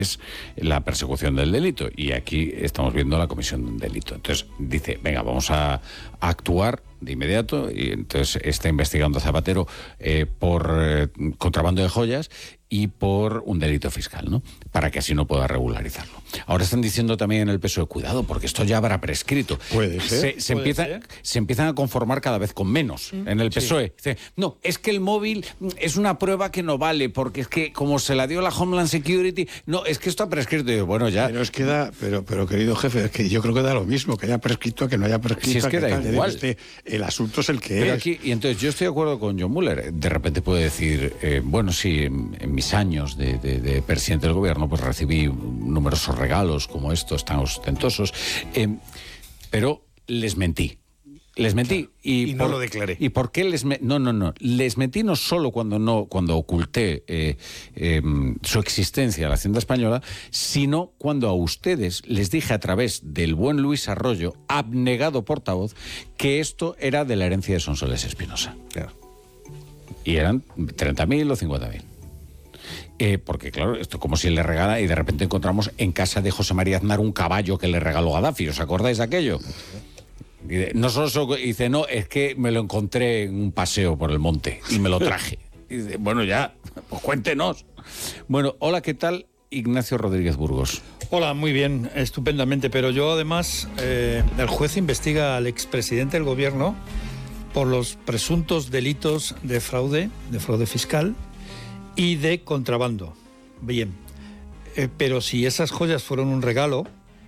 es la persecución del delito, y aquí estamos viendo la comisión de un delito. Entonces dice, venga, vamos a actuar de inmediato, y entonces está investigando a Zapatero por contrabando de joyas y por un delito fiscal, ¿no? Para que así no pueda regularizarlo. Ahora están diciendo también en el PSOE, cuidado, porque esto ya habrá prescrito. Puede ser. Se empiezan a conformar cada vez con menos en el PSOE. Dice, no, es que el móvil es una prueba que no vale, porque es que como se la dio la Homeland Security, no, es que esto ha prescrito. Y yo, bueno, ya. Pero querido jefe, es que yo creo que da lo mismo, que haya prescrito, que no haya prescrito. Si es que da igual. El asunto es el que pero es. Aquí, y entonces yo estoy de acuerdo con John Muller. De repente puede decir, bueno, sí, en mis años de presidente del gobierno, pues recibí numerosos regalos como estos tan ostentosos, pero les mentí. Les mentí. Claro, y no lo declaré. ¿Y por qué les mentí? No. Les mentí no solo cuando oculté su existencia a la Hacienda Española, sino cuando a ustedes les dije a través del buen Luis Arroyo, abnegado portavoz, que esto era de la herencia de Sonsoles Espinosa. Claro. Y eran 30.000 o 50.000. Porque claro, esto como si le regala y de repente encontramos en casa de José María Aznar un caballo que le regaló Gaddafi. ¿Os acordáis de aquello? No solo dice, no, es que me lo encontré en un paseo por el monte y me lo traje. Y dice, bueno, ya, pues cuéntenos. Bueno, hola, ¿qué tal? Ignacio Rodríguez Burgos. Hola, muy bien, estupendamente. Pero yo además, el juez investiga al expresidente del gobierno por los presuntos delitos de fraude fiscal y de contrabando. Bien, pero si esas joyas fueron un regalo,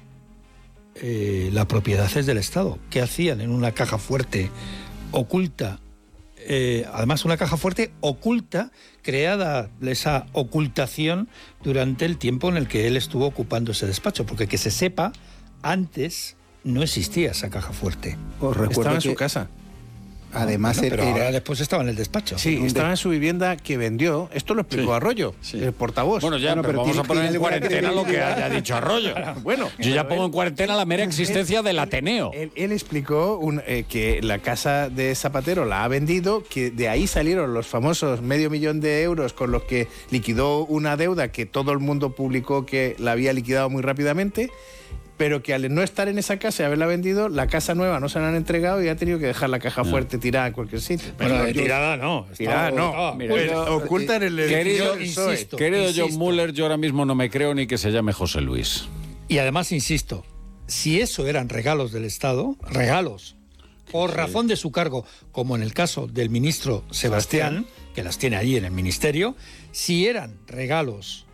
la propiedad es del Estado. ¿Qué hacían en una caja fuerte oculta? Además, una caja fuerte oculta, creada esa ocultación durante el tiempo en el que él estuvo ocupando ese despacho, porque que se sepa, antes no existía esa caja fuerte. Estaba en su casa. Además, pero ahora después estaba en el despacho. Sí, estaba en su vivienda que vendió. Esto lo explicó Arroyo, el portavoz. Bueno, ya, pero vamos a poner en cuarentena lo que haya dicho Arroyo. Bueno, yo ya pongo en cuarentena la mera existencia del Ateneo. Él explicó que la casa de Zapatero la ha vendido, que de ahí salieron los famosos $500.000 de euros con los que liquidó una deuda que todo el mundo publicó que la había liquidado muy rápidamente, pero que al no estar en esa casa y haberla vendido, la casa nueva no se la han entregado y ha tenido que dejar la caja fuerte tirada en cualquier sitio. Bueno, tirada no. Tirada no. Oculta en el edificio. Querido John Muller, yo ahora mismo no me creo ni que se llame José Luis. Y además, insisto, si eso eran regalos del Estado, regalos, por razón de su cargo, como en el caso del ministro Sebastián, que las tiene allí en el ministerio, si eran regalos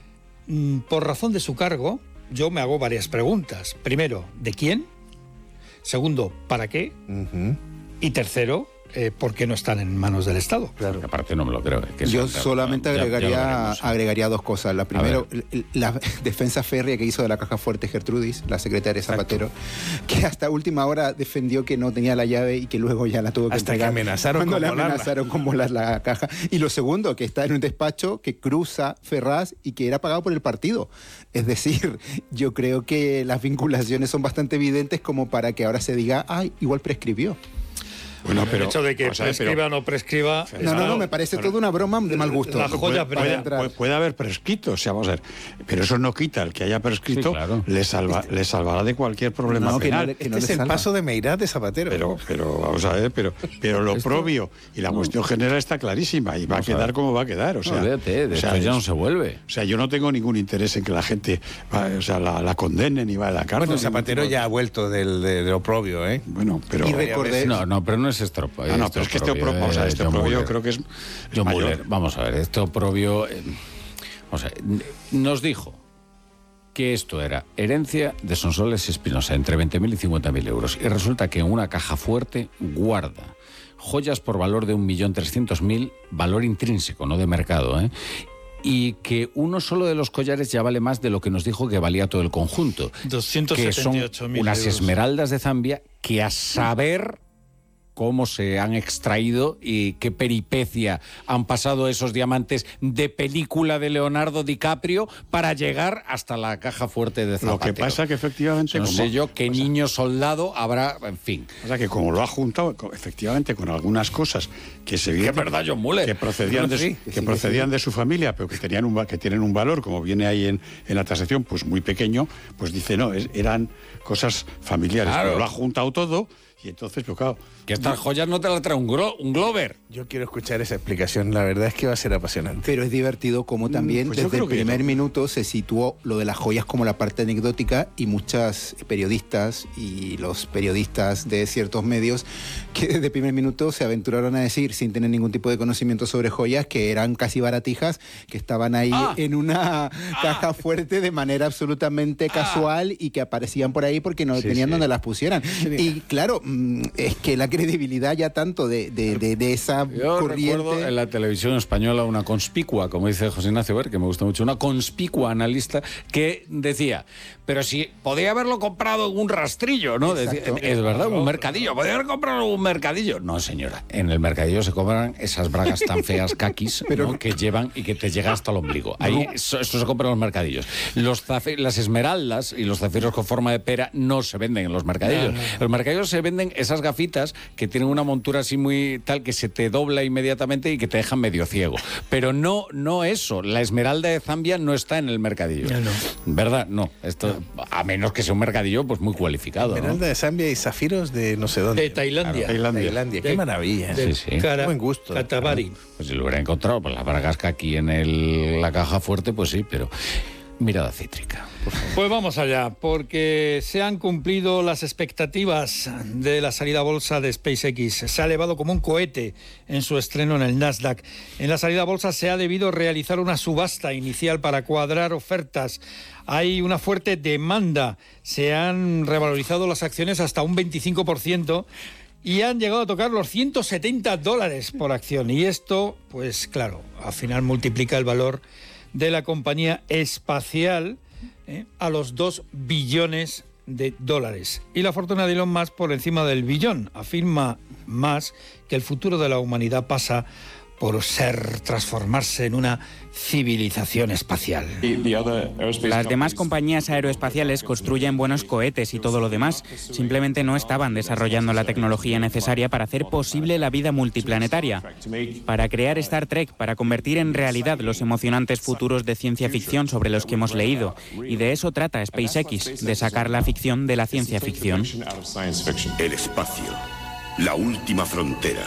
por razón de su cargo, yo me hago varias preguntas. Primero, ¿de quién? Segundo, ¿para qué? Y tercero, ¿por qué no están en manos del Estado? Claro. Aparte no me lo creo. Yo solamente agregaría dos cosas. La primera, la defensa férrea que hizo de la caja fuerte Gertrudis, la secretaria Zapatero, que hasta última hora defendió que no tenía la llave y que luego ya la tuvo que entregar. Hasta que amenazaron con volar la caja. Y lo segundo, que está en un despacho que cruza Ferraz y que era pagado por el partido. Es decir, yo creo que las vinculaciones son bastante evidentes como para que ahora se diga, igual prescribió. Bueno, pero el hecho de que prescriba o no prescriba... No, me parece toda una broma de mal gusto. La joya puede haber prescrito, o sea, vamos a ver, pero eso no quita el que haya prescrito, claro. le salvará de cualquier problema penal. Este es el paso de Meirás de Zapatero. Pero vamos a ver, pero lo propio y la cuestión general está clarísima y va a quedar como va a quedar. O sea, esto ya no se vuelve. O sea, yo no tengo ningún interés en que la gente, la condenen y va a la cárcel. Bueno, Zapatero ya ha vuelto de lo propio, ¿eh? Bueno, pero... pero no es oprobio. No, pero es que este oprobio creo que es John Muller, vamos a ver, este oprobio nos dijo que esto era herencia de Sonsoles Espinosa, entre 20.000 y 50.000 euros, y resulta que en una caja fuerte guarda joyas por valor de 1.300.000, valor intrínseco, no de mercado, y que uno solo de los collares ya vale más de lo que nos dijo que valía todo el conjunto. 278.000 que son unas euros. esmeraldas de Zambia que a saber cómo se han extraído y qué peripecia han pasado esos diamantes de película de Leonardo DiCaprio para llegar hasta la caja fuerte de Zapatero. Lo que pasa que efectivamente... No sé yo qué niño soldado habrá, en fin. O sea, que como lo ha juntado efectivamente con algunas cosas que se ¿Qué verdad, John Muller? que procedían de su familia, pero que tienen un valor, como viene ahí en la transacción, pues muy pequeño, pues dice, no, eran cosas familiares. Claro. Pero lo ha juntado todo y entonces, pues claro... Que estas joyas no te las trae un Glover. Yo quiero escuchar esa explicación, la verdad es que va a ser apasionante. Pero es divertido como también pues desde el primer minuto se situó lo de las joyas como la parte anecdótica, y muchas periodistas y los periodistas de ciertos medios que desde el primer minuto se aventuraron a decir, sin tener ningún tipo de conocimiento sobre joyas, que eran casi baratijas, que estaban ahí en una caja fuerte de manera absolutamente casual y que aparecían por ahí porque no tenían donde las pusieran. Y claro, es que la credibilidad ya tanto de esa Yo corriente... recuerdo en la televisión española una conspicua, como dice José Ignacio Ver, que me gusta mucho, una conspicua analista que decía, pero si podía haberlo comprado en un rastrillo, ¿no? Decía, es verdad, un mercadillo, podía haber comprado en un mercadillo. No, señora, en el mercadillo se compran esas bragas tan feas, caquis, ¿no? Que llevan y que te llega hasta el ombligo. Ahí eso se compra en los mercadillos. Las esmeraldas y los zafiros con forma de pera no se venden en los mercadillos. En los mercadillos se venden esas gafitas que tienen una montura así muy tal que se te dobla inmediatamente y que te dejan medio ciego. Pero no eso. La esmeralda de Zambia no está en el mercadillo. No. ¿Verdad? No. Esto, a menos que sea un mercadillo pues muy cualificado. Esmeralda de Zambia y zafiros de no sé dónde. De Tailandia. Claro, Tailandia. Qué maravilla. Buen gusto. Katabari. Pues si lo hubiera encontrado, pues la bragasca aquí en la caja fuerte, pues sí, pero... Mirada cítrica. Pues vamos allá, porque se han cumplido las expectativas de la salida a bolsa de SpaceX. Se ha elevado como un cohete en su estreno en el Nasdaq. En la salida a bolsa se ha debido realizar una subasta inicial para cuadrar ofertas. Hay una fuerte demanda. Se han revalorizado las acciones hasta un 25%. Y han llegado a tocar los $170 por acción. Y esto, pues claro, al final multiplica el valor de la compañía espacial a los $2 billones. Y la fortuna de Elon Musk por encima del billón. Afirma Musk que el futuro de la humanidad pasa por transformarse en una civilización espacial. Las demás compañías aeroespaciales construyen buenos cohetes y todo lo demás. Simplemente no estaban desarrollando la tecnología necesaria para hacer posible la vida multiplanetaria. Para crear Star Trek, para convertir en realidad los emocionantes futuros de ciencia ficción sobre los que hemos leído. Y de eso trata SpaceX, de sacar la ficción de la ciencia ficción. El espacio, la última frontera.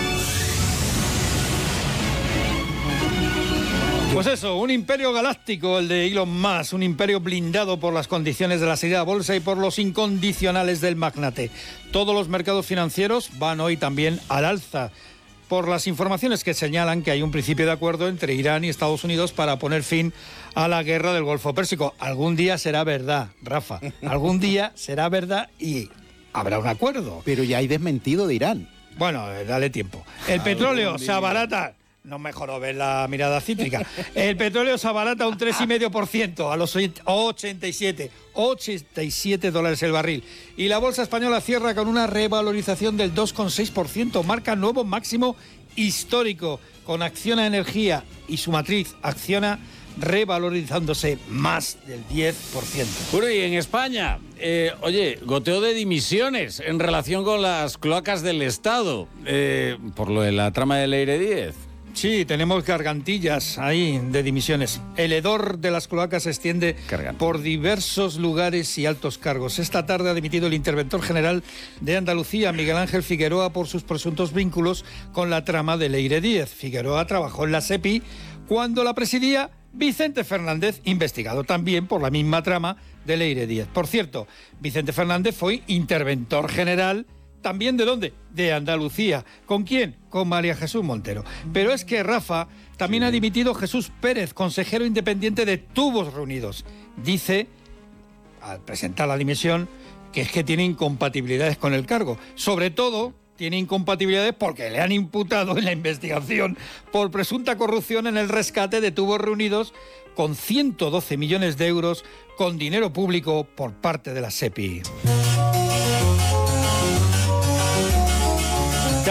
Pues eso, un imperio galáctico, el de Elon Musk, un imperio blindado por las condiciones de la salida a bolsa y por los incondicionales del magnate. Todos los mercados financieros van hoy también al alza, por las informaciones que señalan que hay un principio de acuerdo entre Irán y Estados Unidos para poner fin a la guerra del Golfo Pérsico. Algún día será verdad, Rafa, algún día será verdad y habrá un acuerdo. Pero ya hay desmentido de Irán. Bueno, dale tiempo. El petróleo se abarata... No mejoró ver la mirada cítrica. El petróleo se abarata un 3,5% a los 87 $87 el barril. Y la bolsa española cierra con una revalorización del 2,6%. Marca nuevo máximo histórico, con Acciona Energía y su matriz Acciona revalorizándose más del 10%. Bueno, y en España, goteo de dimisiones en relación con las cloacas del Estado, por lo de la trama de Leire 10. Sí, tenemos gargantillas ahí de dimisiones. El hedor de las cloacas se extiende por diversos lugares y altos cargos. Esta tarde ha dimitido el interventor general de Andalucía, Miguel Ángel Figueroa, por sus presuntos vínculos con la trama de Leire 10. Figueroa trabajó en la SEPI cuando la presidía Vicente Fernández, investigado también por la misma trama de Leire 10. Por cierto, Vicente Fernández fue interventor general también ¿de dónde? De Andalucía. ¿Con quién? Con María Jesús Montero. Pero es que, Rafa, también ha dimitido Jesús Pérez, consejero independiente de Tubos Reunidos. Dice, al presentar la dimisión, que es que tiene incompatibilidades con el cargo. Sobre todo, tiene incompatibilidades porque le han imputado en la investigación por presunta corrupción en el rescate de Tubos Reunidos con 112 millones de euros con dinero público por parte de la SEPI.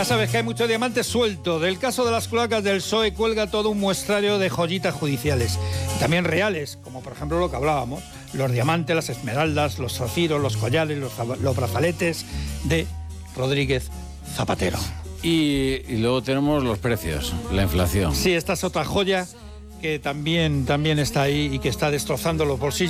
Ya sabes que hay mucho diamante suelto. Del caso de las cloacas del PSOE cuelga todo un muestrario de joyitas judiciales. También reales, como por ejemplo lo que hablábamos, los diamantes, las esmeraldas, los zafiros, los collares, los brazaletes de Rodríguez Zapatero. Y luego tenemos los precios, la inflación. Sí, esta es otra joya que también está ahí y que está destrozando los bolsillos.